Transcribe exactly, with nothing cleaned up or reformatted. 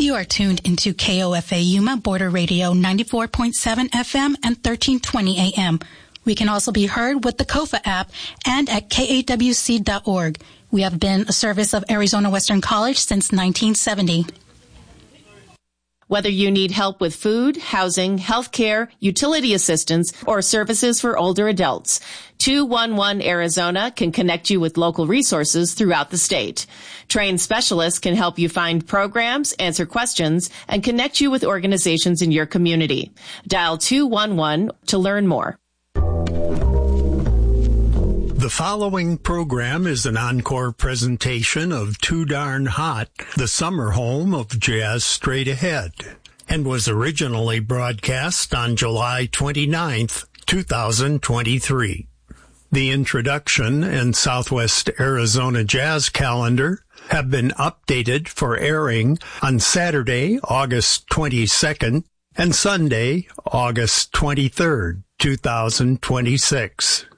You are tuned into K O F A Yuma Border Radio ninety-four point seven F M and thirteen twenty A M. We can also be heard with the Kofa app and at K A W C dot org. We have been a service of Arizona Western College since nineteen seventy. Whether you need help with food, housing, health care, utility assistance, or services for older adults, two one one Arizona can connect you with local resources throughout the state. Trained specialists can help you find programs, answer questions, and connect you with organizations in your community. Dial two one one to learn more. The following program is an encore presentation of Too Darn Hot, the summer home of Jazz Straight Ahead, and was originally broadcast on July twenty-ninth, two thousand twenty-three. The introduction and Southwest Arizona Jazz calendar have been updated for airing on Saturday, August twenty-second, and Sunday, August twenty-third, two thousand twenty-six.